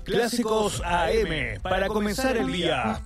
Clásicos AM para comenzar el día.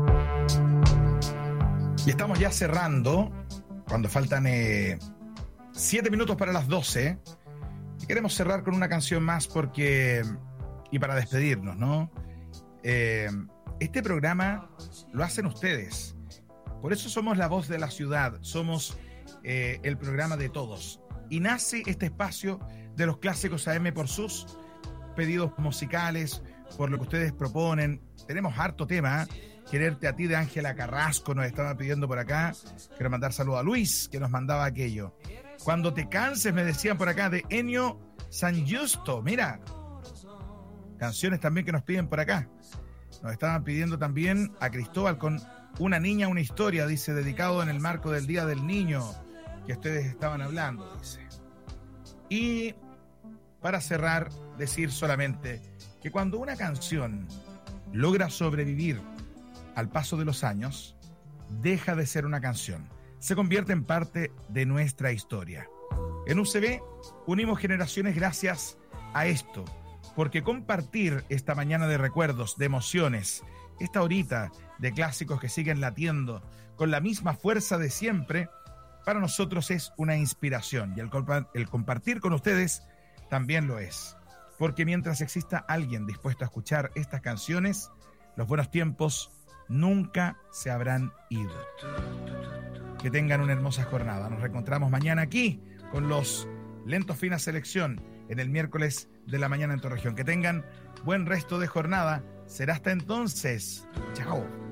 Y estamos ya cerrando, cuando faltan 7 minutos para las 12. Y queremos cerrar con una canción más y para despedirnos, ¿no? Este programa lo hacen ustedes. Por eso somos la voz de la ciudad, somos el programa de todos. Y nace este espacio de los Clásicos AM por sus pedidos musicales, por lo que ustedes proponen. Tenemos harto tema, Quererte a ti de Ángela Carrasco nos estaba pidiendo por acá. Quiero mandar saludo a Luis, que nos mandaba aquello. Cuando te canses, me decían por acá, de Ennio San Giusto. Mira, canciones también que nos piden por acá. Nos estaban pidiendo también a Cristóbal con Una niña, una historia, dice, dedicado en el marco del Día del Niño, que ustedes estaban hablando, dice. Y para cerrar, decir solamente que cuando una canción logra sobrevivir al paso de los años, deja de ser una canción, se convierte en parte de nuestra historia. En UCB unimos generaciones gracias a esto, porque compartir esta mañana de recuerdos, de emociones, esta horita de clásicos que siguen latiendo con la misma fuerza de siempre, para nosotros es una inspiración, y el compartir con ustedes también lo es, porque mientras exista alguien dispuesto a escuchar estas canciones, los buenos tiempos nunca se habrán ido. Que tengan una hermosa jornada. Nos reencontramos mañana aquí con los Lentos Fina Selección en el miércoles de la mañana en tu región. Que tengan buen resto de jornada. Será hasta entonces. Chao.